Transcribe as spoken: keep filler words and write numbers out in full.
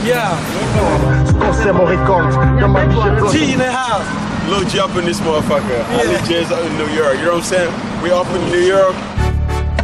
Yeah. Siamo ricordi. T in the house. Lil G up in this motherfucker. Yeah. Ali J's up in New York. You know what I'm saying? We up in New York.